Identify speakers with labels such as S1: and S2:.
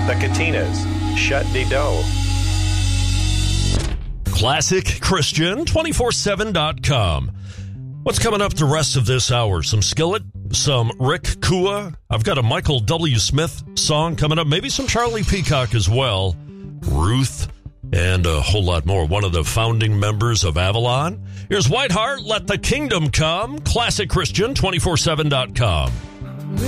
S1: The Katinas, Shut De Do.
S2: ClassicChristian247.com. What's coming up the rest of this hour? Some Skillet, some Rick Kua. I've got a Michael W. Smith song coming up. Maybe some Charlie Peacock as well. Ruth, and a whole lot more. One of the founding members of Avalon. Here's Whiteheart, Let the Kingdom Come. ClassicChristian247.com.